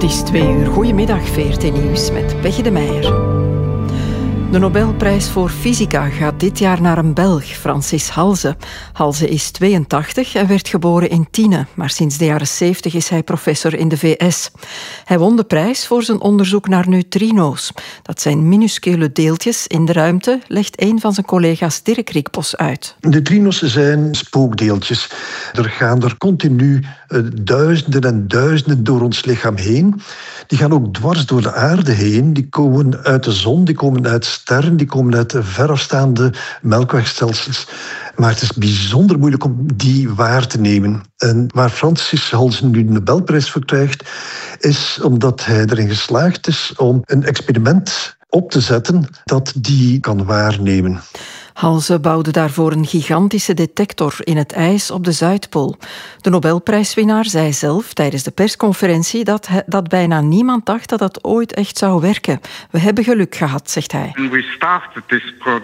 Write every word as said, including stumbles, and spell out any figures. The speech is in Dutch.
is twee uur. Goedemiddag, V R T Nieuws met Peggy de Meijer. De Nobelprijs voor Fysica gaat dit jaar naar een Belg, Francis Halse. Halse is tweeëntachtig en werd geboren in Tiene, maar sinds de jaren zeventig is hij professor in de V S. Hij won de prijs voor zijn onderzoek naar neutrino's. Dat zijn minuscule deeltjes in de ruimte, legt een van zijn collega's Dirk Riekbos uit. Neutrino's zijn spookdeeltjes. Er gaan er continu uh, duizenden en duizenden door ons lichaam heen. Die gaan ook dwars door de aarde heen. Die komen uit de zon, die komen uit sterren, die komen uit verafstaande melkwegstelsels. Maar het is bijzonder moeilijk om die waar te nemen. En waar Francis Halse nu de Nobelprijs voor krijgt, is omdat hij erin geslaagd is om een experiment op te zetten dat die kan waarnemen. Halse bouwde daarvoor een gigantische detector in het ijs op de Zuidpool. De Nobelprijswinnaar zei zelf tijdens de persconferentie dat, hij, dat bijna niemand dacht dat dat ooit echt zou werken. We hebben geluk gehad, zegt hij. We started this